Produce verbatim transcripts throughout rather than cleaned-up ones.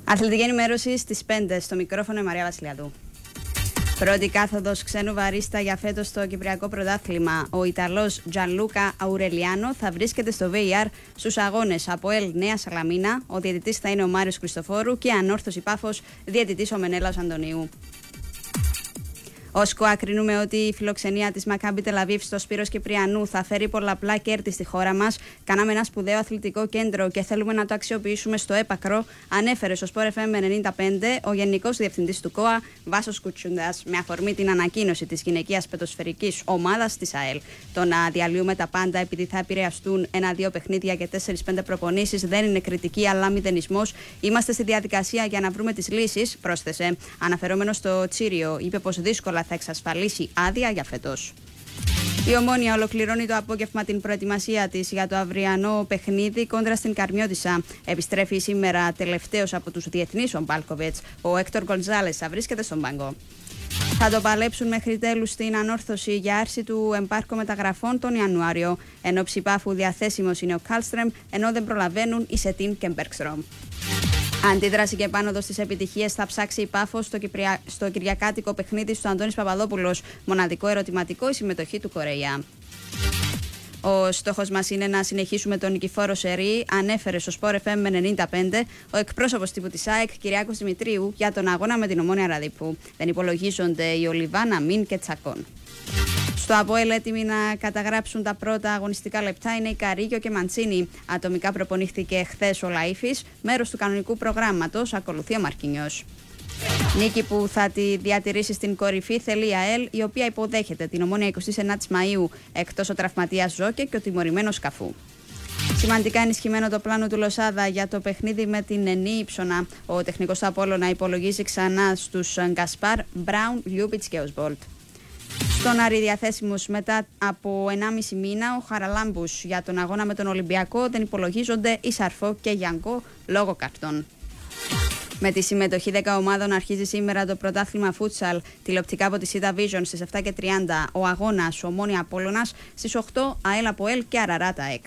Αθλητική ενημέρωση στις πέντε. Στο μικρόφωνο η Μαρία Βασιλιαδού. Πρώτη κάθοδος ξένου βαρίστα για φέτος στο Κυπριακό Πρωτάθλημα. Ο Ιταλός Τζανλούκα Αουρελιάνο θα βρίσκεται στο βι αρ στους αγώνες ΑΠΟΕΛ Νέα Σαλαμίνα. Ο διαιτητής θα είναι ο Μάριος Χριστοφόρου και Ανόρθωση Πάφος διαιτητής ο Μενέλαος Αντωνίου. Ως ΚΟΑ κρίνουμε ότι η φιλοξενία της Μακάμπι Τελαβίβ στο Σπύρος Κυπριανού θα φέρει πολλαπλά κέρδη στη χώρα μας. Κάναμε ένα σπουδαίο αθλητικό κέντρο και θέλουμε να το αξιοποιήσουμε στο έπακρο, ανέφερε στο Sport εφ εμ ενενήντα πέντε ο Γενικός Διευθυντής του ΚΟΑ, Βάσος Κουτσούντας, με αφορμή την ανακοίνωση της γυναικείας πετοσφαιρικής ομάδας της ΑΕΛ. Το να διαλύουμε τα πάντα επειδή θα επηρεαστούν ένα-δύο παιχνίδια και τέσσερις-πέντε προπονήσεις δεν είναι κριτική αλλά μηδενισμός. Είμαστε στη διαδικασία για να βρούμε τις λύσεις, πρόσθεσε. Αναφερόμενο στο Τσίριο, είπε πως δύσκολα θα εξασφαλίσει άδεια για φέτος. Η Ομόνοια ολοκληρώνει το απόγευμα την προετοιμασία της για το αυριανό παιχνίδι κόντρα στην Καρμιώτισσα. Επιστρέφει σήμερα τελευταίος από τους διεθνείς ο Μπάλκοβιτς. Ο Έκτορ Γκοντζάλες θα βρίσκεται στον πάγκο. Θα το παλέψουν μέχρι τέλους στην ανόρθωση για άρση του εμπάρκου μεταγραφών τον Ιανουάριο. Ενώ ψηπάφου διαθέσιμος είναι ο Κάλστρεμ, ενώ δεν προλαβαίνουν η Σετίν και Μπέρκστρομ. Αντίδραση και επάνωδο στις επιτυχίες θα ψάξει η Πάφος στο, Κυπρια... στο κυριακάτικο παιχνίδι του Αντώνης Παπαδόπουλος. Μοναδικό ερωτηματικό η συμμετοχή του Κορεϊά. Ο στόχος μας είναι να συνεχίσουμε τον νικηφόρο σερί, ανέφερε στο Sport εφ εμ ενενήντα πέντε ο εκπρόσωπος τύπου της ΑΕΚ Κυριάκος Δημητρίου για τον αγώνα με την Ομόνοια Ραδίππου. Δεν υπολογίζονται οι Ολιβάνα, Μιν και Τσακών. Στο ΑΠΟΕΛ έτοιμοι να καταγράψουν τα πρώτα αγωνιστικά λεπτά είναι η Καρίγιο και Μαντσίνη. Ατομικά προπονήθηκε χθες ο Λαΐφης, μέρος του κανονικού προγράμματος, ακολουθεί ο Μαρκινιός. Νίκη που θα τη διατηρήσει στην κορυφή θέλει η ΑΕΛ, η οποία υποδέχεται την Ομόνοια εικοστή ενάτη Μαΐου, εκτός ο τραυματίας Ζόκε και ο τιμωρημένος Καφού. Σημαντικά ενισχυμένο το πλάνο του Λοσάδα για το παιχνίδι με την Ενή Ήψονα. Ο τεχνικός του Απόλλωνα υπολογίζει ξανά στους Γκασπάρ, Μπράουν, Λιούπιτς και Οσβόλτ. Στον Άρη διαθέσιμους μετά από ενάμιση μήνα ο Χαραλάμπους για τον αγώνα με τον Ολυμπιακό δεν υπολογίζονται η Σαρφό και Γιάνκο λόγω καρτών. Με τη συμμετοχή δέκα ομάδων αρχίζει σήμερα το πρωτάθλημα φούτσαλ. Τηλεοπτικά από τη Σίτα Vision στις επτά και τριάντα ο αγώνας Ομόνοια Απόλλωνας, στις οκτώ ΑΕΛ ΑΠΟΕΛ και Αραράτα ΑΕΚ.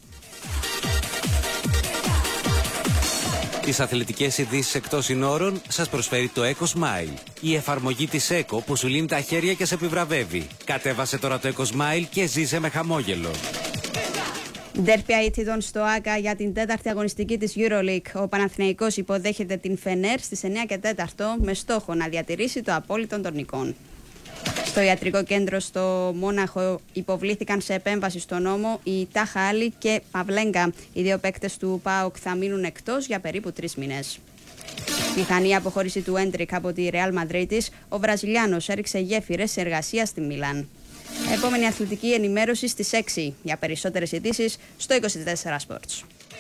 Τις αθλητικές ειδήσεις εκτός συνόρων σας προσφέρει το EcoSmile. Η εφαρμογή της Eco που σου λύνει τα χέρια και σε επιβραβεύει. Κατέβασε τώρα το EcoSmile και ζήσε με χαμόγελο. Ντέρπι αίτητων στο ΆΚΑ για την τέταρτη αγωνιστική της EuroLeague. Ο Παναθηναϊκός υποδέχεται την Φενέρ στις εννιά και τέσσερα με στόχο να διατηρήσει το απόλυτο των νικών. Στο ιατρικό κέντρο στο Μόναχο υποβλήθηκαν σε επέμβαση στον νόμο η Τάχα Άλλη και Παυλέγκα. Οι δύο παίκτες του ΠΑΟΚ θα μείνουν εκτός για περίπου τρεις μήνες. Πιθανή αποχώρηση του Έντρικ από τη Ρεάλ Μαδρίτης, ο Βραζιλιάνος έριξε γέφυρες εργασίας στη Μιλάν. Επόμενη αθλητική ενημέρωση στις έξι. Για περισσότερες ειδήσεις στο είκοσι τέσσερα Sports.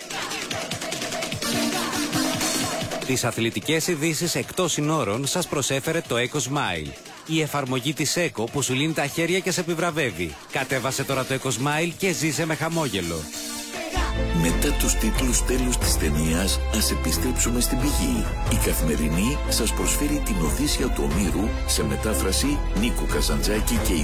Τις αθλητικές ειδήσεις εκτός συνόρων σας προσέφερε το EcoSmile. Η εφαρμογή της Eco που σου λύνει τα χέρια και σε επιβραβεύει. Κατέβασε τώρα το EcoSmile και ζήσε με χαμόγελο. Μετά τους τίτλους τέλους της ταινίας, ας επιστρέψουμε στην πηγή. Η Καθημερινή σας προσφέρει την Οδύσσεια του Ομήρου σε μετάφραση Νίκου Καζαντζάκη και